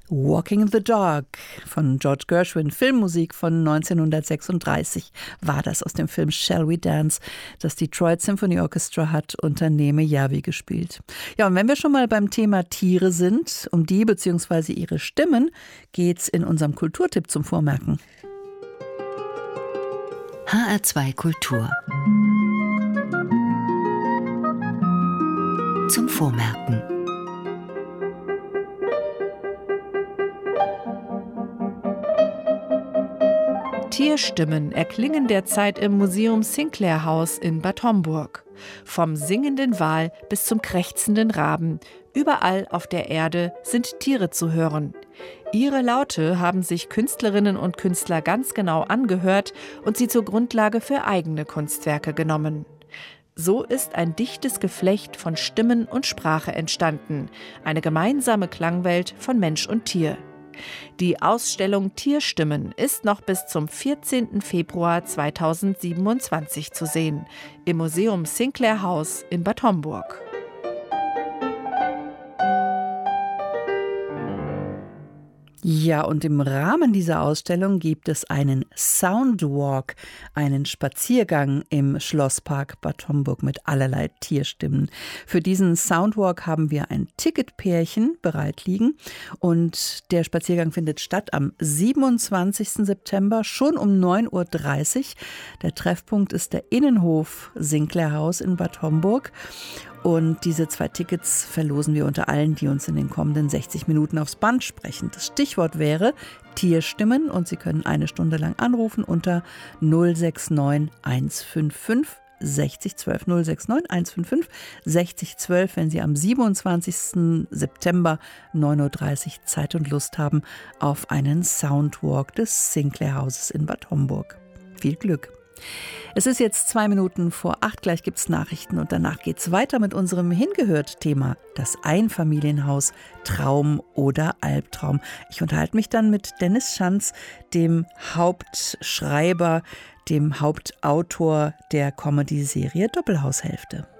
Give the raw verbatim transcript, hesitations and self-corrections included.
Walking the Dog von George Gershwin, Filmmusik von neunzehnhundertsechsunddreißig war das aus dem Film Shall We Dance, das Detroit Symphony Orchestra hat unter Neme Yavi gespielt. Ja, und wenn wir schon mal beim Thema Tiere sind, um die bzw. ihre Stimmen geht's in unserem Kulturtipp zum Vormerken. H R zwei Kultur zum Vormerken. Tierstimmen erklingen derzeit im Museum Sinclair House in Bad Homburg. Vom singenden Wal bis zum krächzenden Raben. Überall auf der Erde sind Tiere zu hören. Ihre Laute haben sich Künstlerinnen und Künstler ganz genau angehört und sie zur Grundlage für eigene Kunstwerke genommen. So ist ein dichtes Geflecht von Stimmen und Sprache entstanden. Eine gemeinsame Klangwelt von Mensch und Tier. Die Ausstellung Tierstimmen ist noch bis zum vierzehnten Februar zweitausendsiebenundzwanzig zu sehen im Museum Sinclair House in Bad Homburg. Ja, und im Rahmen dieser Ausstellung gibt es einen Soundwalk, einen Spaziergang im Schlosspark Bad Homburg mit allerlei Tierstimmen. Für diesen Soundwalk haben wir ein Ticketpärchen bereit liegen und der Spaziergang findet statt am siebenundzwanzigsten September schon um neun Uhr dreißig. Der Treffpunkt ist der Innenhof Sinclair House in Bad Homburg. Und diese zwei Tickets verlosen wir unter allen, die uns in den kommenden sechzig Minuten aufs Band sprechen. Das Stichwort wäre Tierstimmen und Sie können eine Stunde lang anrufen unter null sechs neun eins fünf fünf sechzig zwölf null sechs neun eins fünf fünf sechzig zwölf, wenn Sie am siebenundzwanzigsten September neun Uhr dreißig Zeit und Lust haben auf einen Soundwalk des Sinclair Houses in Bad Homburg. Viel Glück! Es ist jetzt zwei Minuten vor acht, gleich gibt es Nachrichten und danach geht es weiter mit unserem Hingehört-Thema, das Einfamilienhaus, Traum oder Albtraum. Ich unterhalte mich dann mit Dennis Schanz, dem Hauptschreiber, dem Hauptautor der Comedy-Serie Doppelhaushälfte.